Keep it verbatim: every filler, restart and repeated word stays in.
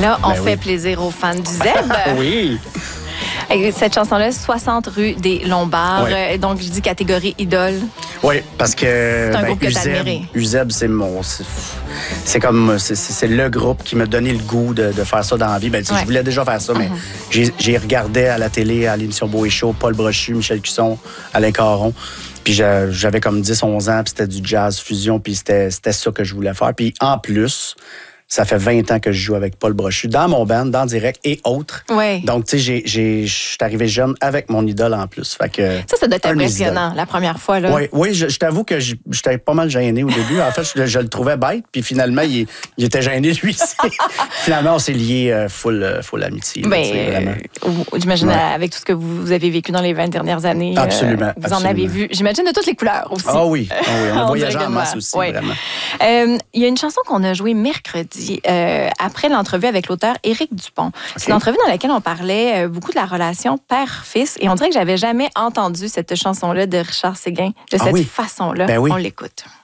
là, on Ben fait oui. plaisir aux fans du Zeb. Oui. Et cette chanson-là, soixante rue des Lombards. Ouais. Euh, Donc, je dis catégorie idole. Oui, parce que C'est un ben, groupe que Uzeb, t'admirais. Uzeb, c'est mon, c'est, c'est comme, c'est, c'est le groupe qui m'a donné le goût de, de faire ça dans la vie. Ben, tu sais, Ouais. je voulais déjà faire ça, mais Mm-hmm. j'ai, j'ai regardé à la télé, à l'émission Beau et Chaud, Paul Brochu, Michel Cusson, Alain Caron. Puis j'a- j'avais comme dix, onze ans, puis c'était du jazz fusion, puis c'était, c'était ça que je voulais faire. Puis en plus, ça fait vingt ans que je joue avec Paul Brochu dans mon band, dans Direct et autres. Ouais. Donc, tu sais, j'ai, j'ai, je suis arrivé jeune avec mon idole en plus. Fait que, Ça, ça doit être un de mes impressionnant, la première fois. Là. Oui, oui, je, je t'avoue que j- j'étais pas mal gêné au début. En fait, je, je le trouvais bête, puis finalement, il, il était gêné lui aussi. Finalement, on s'est liés euh, full, euh, full amitié. là, Ben, tu sais, vraiment. euh, j'imagine Ouais. avec tout ce que vous avez vécu dans les vingt dernières années. Absolument, euh, vous absolument. en avez vu, j'imagine, de toutes les couleurs aussi. Ah oui, ah oui, on a On voyagé dirait en que masse moi, aussi, ouais. vraiment. Euh, Il y a une chanson qu'on a jouée mercredi euh, après l'entrevue avec l'auteur Éric Dupont. C'est une entrevue dans laquelle on parlait euh, beaucoup de la relation père-fils et on dirait que j'avais jamais entendu cette chanson-là de Richard Séguin de Ah cette oui. façon-là. Ben oui. On l'écoute.